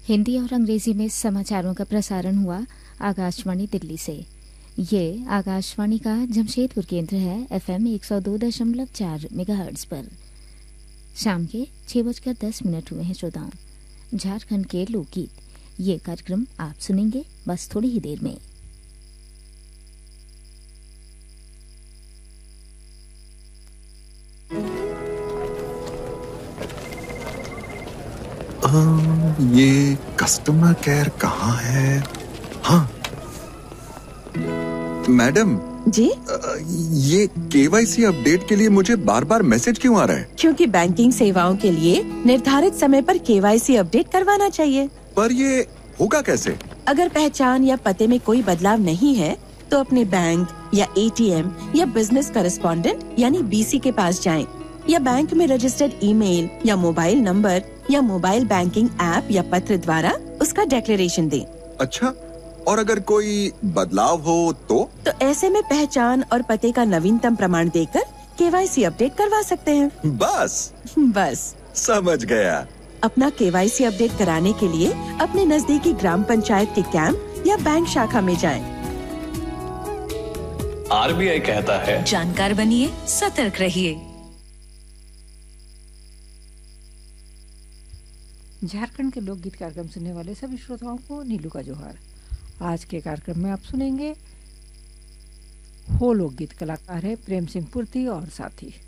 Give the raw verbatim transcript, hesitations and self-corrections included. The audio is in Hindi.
हिंदी और अंग्रेजी में समाचारों का प्रसारण हुआ आकाशवाणी दिल्ली से। ये आकाशवाणी का जमशेदपुर केंद्र है, एफएम एक सौ दो दशमलव चार मेगाहर्ट्ज पर। शाम के छह बजकर दस मिनट हुए हैं श्रोताओं। झारखंड के लोकगीत, ये कार्यक्रम आप सुनेंगे बस थोड़ी ही देर में। आ, ये कस्टमर केयर कहाँ है? हाँ मैडम जी, आ, ये केवाईसी अपडेट के लिए मुझे बार बार मैसेज क्यों आ रहा है? क्योंकि बैंकिंग सेवाओं के लिए निर्धारित समय पर केवाईसी अपडेट करवाना चाहिए। पर ये होगा कैसे? अगर पहचान या पते में कोई बदलाव नहीं है तो अपने बैंक या एटीएम या बिजनेस करेस्पॉन्डेंट यानी बीसी के पास जाएं, या बैंक में रजिस्टर्ड ईमेल या मोबाइल नंबर या मोबाइल बैंकिंग ऐप या पत्र द्वारा उसका डिक्लेरेशन दें। अच्छा, और अगर कोई बदलाव हो तो? तो ऐसे में पहचान और पते का नवीनतम प्रमाण देकर केवाईसी अपडेट करवा सकते हैं। बस बस समझ गया। अपना केवाईसी अपडेट कराने के लिए अपने नजदीकी ग्राम पंचायत के कैंप या बैंक शाखा में जाएं। आरबीआई कहता है, जानकार बनिए, सतर्क रहिए। झारखंड के लोकगीत कार्यक्रम सुनने वाले सभी श्रोताओं को नीलू का जोहार। आज के कार्यक्रम में आप सुनेंगे हो लोकगीत, कलाकार है प्रेम सिंह पुर्ती और साथी।